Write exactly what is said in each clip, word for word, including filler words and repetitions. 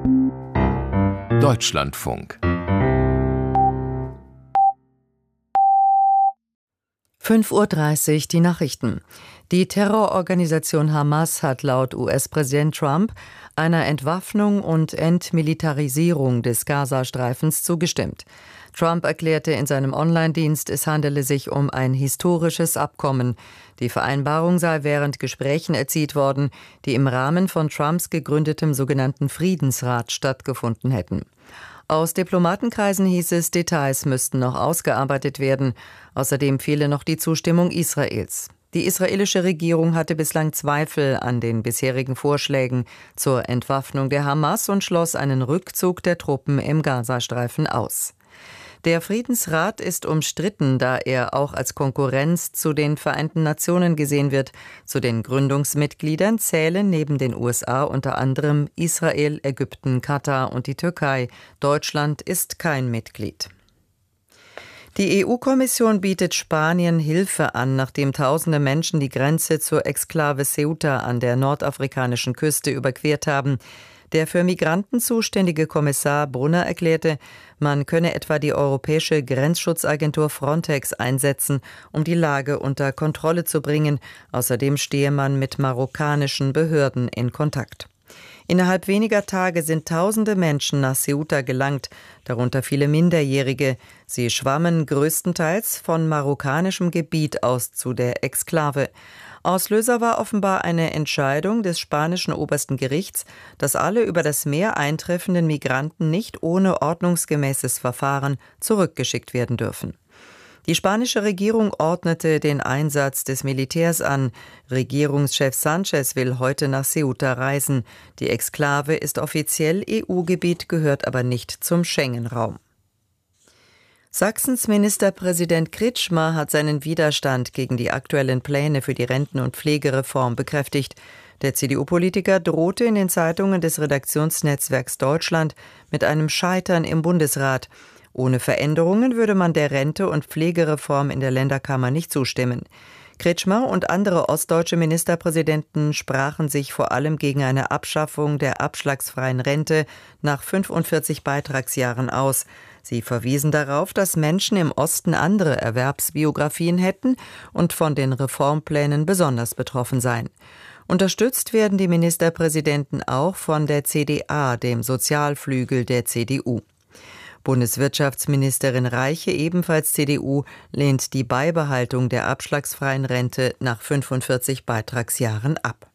Deutschlandfunk. fünf Uhr dreißig, die Nachrichten. Die Terrororganisation Hamas hat laut U S-Präsident Trump einer Entwaffnung und Entmilitarisierung des Gazastreifens zugestimmt. Trump erklärte in seinem Online-Dienst, es handele sich um ein historisches Abkommen. Die Vereinbarung sei während Gesprächen erzielt worden, die im Rahmen von Trumps gegründetem sogenannten Friedensrat stattgefunden hätten. Aus Diplomatenkreisen hieß es, Details müssten noch ausgearbeitet werden. Außerdem fehle noch die Zustimmung Israels. Die israelische Regierung hatte bislang Zweifel an den bisherigen Vorschlägen zur Entwaffnung der Hamas und schloss einen Rückzug der Truppen im Gazastreifen aus. Der Friedensrat ist umstritten, da er auch als Konkurrenz zu den Vereinten Nationen gesehen wird. Zu den Gründungsmitgliedern zählen neben den U S A unter anderem Israel, Ägypten, Katar und die Türkei. Deutschland ist kein Mitglied. Die E U-Kommission bietet Spanien Hilfe an, nachdem tausende Menschen die Grenze zur Exklave Ceuta an der nordafrikanischen Küste überquert haben. Der für Migranten zuständige Kommissar Brunner erklärte, man könne etwa die europäische Grenzschutzagentur Frontex einsetzen, um die Lage unter Kontrolle zu bringen. Außerdem stehe man mit marokkanischen Behörden in Kontakt. Innerhalb weniger Tage sind tausende Menschen nach Ceuta gelangt, darunter viele Minderjährige. Sie schwammen größtenteils von marokkanischem Gebiet aus zu der Exklave. Auslöser war offenbar eine Entscheidung des spanischen obersten Gerichts, dass alle über das Meer eintreffenden Migranten nicht ohne ordnungsgemäßes Verfahren zurückgeschickt werden dürfen. Die spanische Regierung ordnete den Einsatz des Militärs an. Regierungschef Sanchez will heute nach Ceuta reisen. Die Exklave ist offiziell E U-Gebiet, gehört aber nicht zum Schengen-Raum. Sachsens Ministerpräsident Kretschmer hat seinen Widerstand gegen die aktuellen Pläne für die Renten- und Pflegereform bekräftigt. Der C D U-Politiker drohte in den Zeitungen des Redaktionsnetzwerks Deutschland mit einem Scheitern im Bundesrat. Ohne Veränderungen würde man der Rente- und Pflegereform in der Länderkammer nicht zustimmen. Kretschmer und andere ostdeutsche Ministerpräsidenten sprachen sich vor allem gegen eine Abschaffung der abschlagsfreien Rente nach fünfundvierzig Beitragsjahren aus. Sie verwiesen darauf, dass Menschen im Osten andere Erwerbsbiografien hätten und von den Reformplänen besonders betroffen seien. Unterstützt werden die Ministerpräsidenten auch von der C D A, dem Sozialflügel der C D U. Bundeswirtschaftsministerin Reiche, ebenfalls C D U, lehnt die Beibehaltung der abschlagsfreien Rente nach fünfundvierzig Beitragsjahren ab.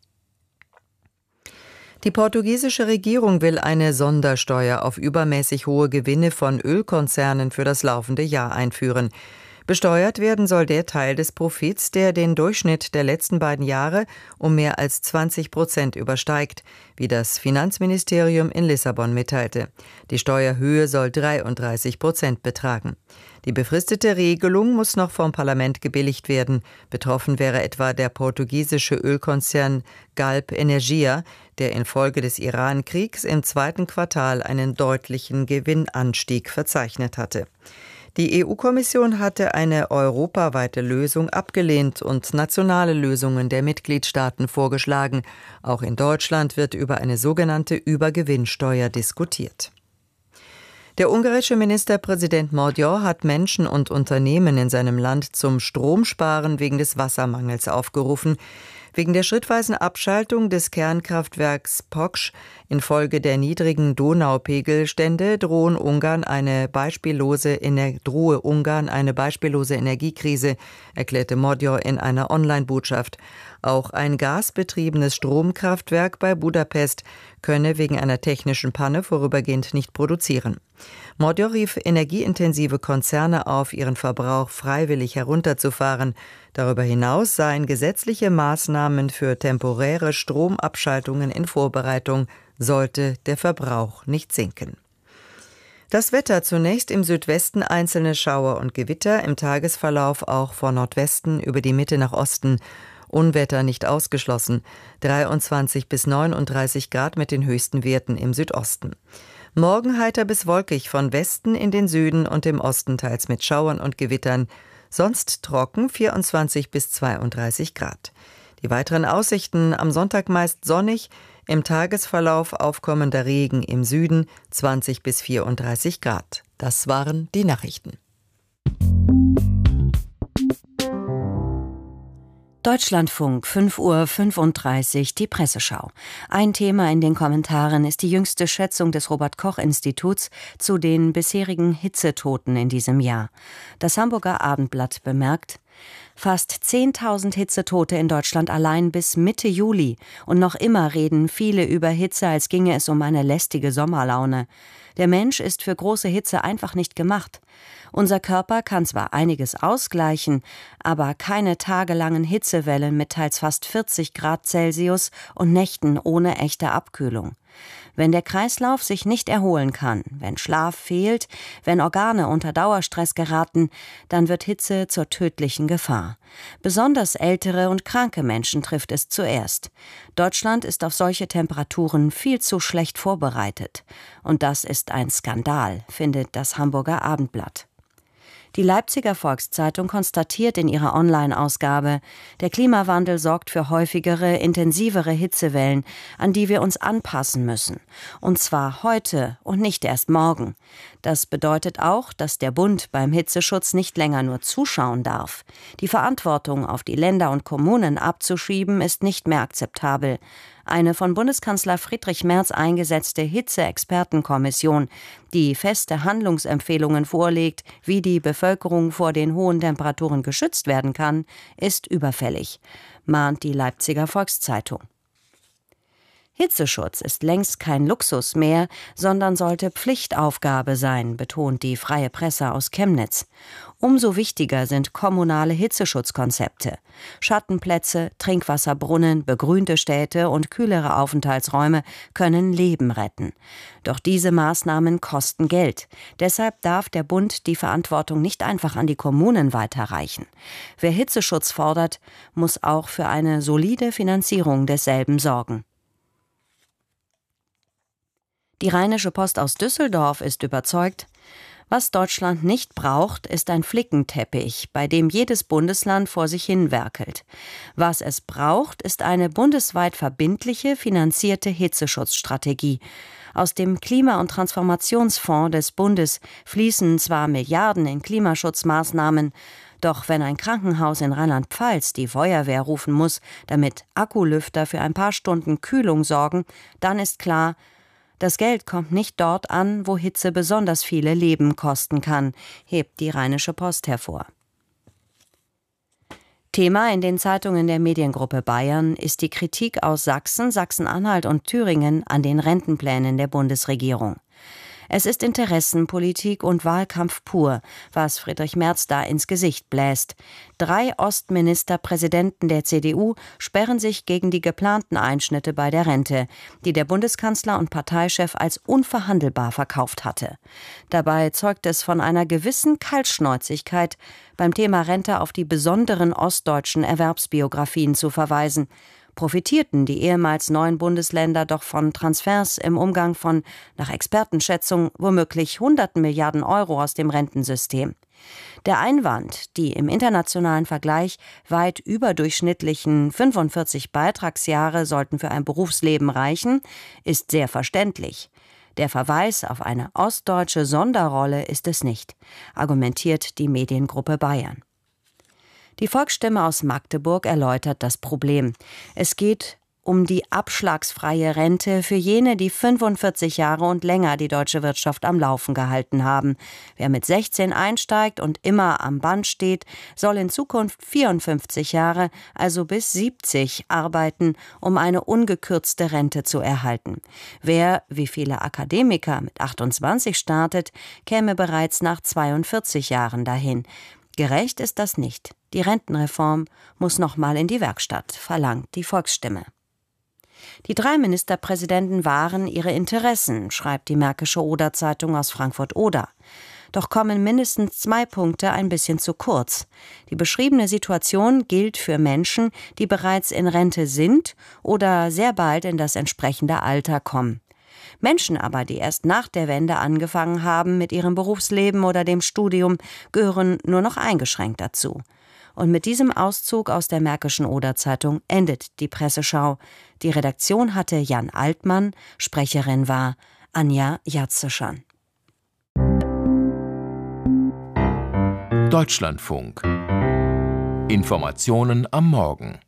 Die portugiesische Regierung will eine Sondersteuer auf übermäßig hohe Gewinne von Ölkonzernen für das laufende Jahr einführen. Besteuert werden soll der Teil des Profits, der den Durchschnitt der letzten beiden Jahre um mehr als zwanzig Prozent übersteigt, wie das Finanzministerium in Lissabon mitteilte. Die Steuerhöhe soll dreiunddreißig Prozent betragen. Die befristete Regelung muss noch vom Parlament gebilligt werden. Betroffen wäre etwa der portugiesische Ölkonzern Galp Energia, der infolge des Iran-Kriegs im zweiten Quartal einen deutlichen Gewinnanstieg verzeichnet hatte. Die E U-Kommission hatte eine europaweite Lösung abgelehnt und nationale Lösungen der Mitgliedstaaten vorgeschlagen. Auch in Deutschland wird über eine sogenannte Übergewinnsteuer diskutiert. Der ungarische Ministerpräsident Magyar hat Menschen und Unternehmen in seinem Land zum Stromsparen wegen des Wassermangels aufgerufen. Wegen der schrittweisen Abschaltung des Kernkraftwerks Poksch infolge der niedrigen Donaupegelstände drohen Ungarn eine beispiellose Ener- drohe Ungarn eine beispiellose Energiekrise, erklärte Magyar in einer Online-Botschaft. Auch ein gasbetriebenes Stromkraftwerk bei Budapest könne wegen einer technischen Panne vorübergehend nicht produzieren. Magyar rief energieintensive Konzerne auf, ihren Verbrauch freiwillig herunterzufahren. Darüber hinaus seien gesetzliche Maßnahmen für temporäre Stromabschaltungen in Vorbereitung, sollte der Verbrauch nicht sinken. Das Wetter: zunächst im Südwesten einzelne Schauer und Gewitter, im Tagesverlauf auch von Nordwesten über die Mitte nach Osten. Unwetter nicht ausgeschlossen, dreiundzwanzig bis neununddreißig Grad mit den höchsten Werten im Südosten. Morgen heiter bis wolkig, von Westen in den Süden und im Osten teils mit Schauern und Gewittern, sonst trocken, vierundzwanzig bis zweiunddreißig Grad. Die weiteren Aussichten: am Sonntag meist sonnig, Im Tagesverlauf aufkommender Regen im Süden zwanzig bis vierunddreißig Grad. Das waren die Nachrichten. Deutschlandfunk, fünf Uhr fünfunddreißig, die Presseschau. Ein Thema in den Kommentaren ist die jüngste Schätzung des Robert-Koch-Instituts zu den bisherigen Hitzetoten in diesem Jahr. Das Hamburger Abendblatt bemerkt: Fast zehntausend Hitzetote in Deutschland allein bis Mitte Juli. Und noch immer reden viele über Hitze, als ginge es um eine lästige Sommerlaune. Der Mensch ist für große Hitze einfach nicht gemacht. Unser Körper kann zwar einiges ausgleichen, aber keine tagelangen Hitzewellen mit teils fast vierzig Grad Celsius und Nächten ohne echte Abkühlung. Wenn der Kreislauf sich nicht erholen kann, wenn Schlaf fehlt, wenn Organe unter Dauerstress geraten, dann wird Hitze zur tödlichen Gefahr. Besonders ältere und kranke Menschen trifft es zuerst. Deutschland ist auf solche Temperaturen viel zu schlecht vorbereitet. Und das ist ein Skandal, findet das Hamburger Abendblatt. Die Leipziger Volkszeitung konstatiert in ihrer Online-Ausgabe: Der Klimawandel sorgt für häufigere, intensivere Hitzewellen, an die wir uns anpassen müssen. Und zwar heute und nicht erst morgen. Das bedeutet auch, dass der Bund beim Hitzeschutz nicht länger nur zuschauen darf. Die Verantwortung auf die Länder und Kommunen abzuschieben, ist nicht mehr akzeptabel. Eine von Bundeskanzler Friedrich Merz eingesetzte Hitze-Expertenkommission, die feste Handlungsempfehlungen vorlegt, wie die Bevölkerung vor den hohen Temperaturen geschützt werden kann, ist überfällig, mahnt die Leipziger Volkszeitung. Hitzeschutz ist längst kein Luxus mehr, sondern sollte Pflichtaufgabe sein, betont die Freie Presse aus Chemnitz. Umso wichtiger sind kommunale Hitzeschutzkonzepte. Schattenplätze, Trinkwasserbrunnen, begrünte Städte und kühlere Aufenthaltsräume können Leben retten. Doch diese Maßnahmen kosten Geld. Deshalb darf der Bund die Verantwortung nicht einfach an die Kommunen weiterreichen. Wer Hitzeschutz fordert, muss auch für eine solide Finanzierung desselben sorgen. Die Rheinische Post aus Düsseldorf ist überzeugt: Was Deutschland nicht braucht, ist ein Flickenteppich, bei dem jedes Bundesland vor sich hin werkelt. Was es braucht, ist eine bundesweit verbindliche, finanzierte Hitzeschutzstrategie. Aus dem Klima- und Transformationsfonds des Bundes fließen zwar Milliarden in Klimaschutzmaßnahmen, doch wenn ein Krankenhaus in Rheinland-Pfalz die Feuerwehr rufen muss, damit Akkulüfter für ein paar Stunden Kühlung sorgen, dann ist klar: Das Geld kommt nicht dort an, wo Hitze besonders viele Leben kosten kann, hebt die Rheinische Post hervor. Thema in den Zeitungen der Mediengruppe Bayern ist die Kritik aus Sachsen, Sachsen-Anhalt und Thüringen an den Rentenplänen der Bundesregierung. Es ist Interessenpolitik und Wahlkampf pur, was Friedrich Merz da ins Gesicht bläst. Drei Ostministerpräsidenten der C D U sperren sich gegen die geplanten Einschnitte bei der Rente, die der Bundeskanzler und Parteichef als unverhandelbar verkauft hatte. Dabei zeugt es von einer gewissen Kaltschnäuzigkeit, beim Thema Rente auf die besonderen ostdeutschen Erwerbsbiografien zu verweisen. Profitierten die ehemals neuen Bundesländer doch von Transfers im Umgang von, nach Expertenschätzung, womöglich hunderten Milliarden Euro aus dem Rentensystem. Der Einwand, die im internationalen Vergleich weit überdurchschnittlichen fünfundvierzig Beitragsjahre sollten für ein Berufsleben reichen, ist sehr verständlich. Der Verweis auf eine ostdeutsche Sonderrolle ist es nicht, argumentiert die Mediengruppe Bayern. Die Volksstimme aus Magdeburg erläutert das Problem. Es geht um die abschlagsfreie Rente für jene, die fünfundvierzig Jahre und länger die deutsche Wirtschaft am Laufen gehalten haben. Wer mit sechzehn einsteigt und immer am Band steht, soll in Zukunft vierundfünfzig Jahre, also bis siebzig, arbeiten, um eine ungekürzte Rente zu erhalten. Wer, wie viele Akademiker, mit achtundzwanzig startet, käme bereits nach zweiundvierzig Jahren dahin. Gerecht ist das nicht. Die Rentenreform muss nochmal in die Werkstatt, verlangt die Volksstimme. Die drei Ministerpräsidenten wahren ihre Interessen, schreibt die Märkische Oder-Zeitung aus Frankfurt-Oder. Doch kommen mindestens zwei Punkte ein bisschen zu kurz. Die beschriebene Situation gilt für Menschen, die bereits in Rente sind oder sehr bald in das entsprechende Alter kommen. Menschen aber, die erst nach der Wende angefangen haben mit ihrem Berufsleben oder dem Studium, gehören nur noch eingeschränkt dazu. Und mit diesem Auszug aus der Märkischen Oder-Zeitung endet die Presseschau. Die Redaktion hatte Jan Altmann, Sprecherin war Anja Jatzeschan. Deutschlandfunk. Informationen am Morgen.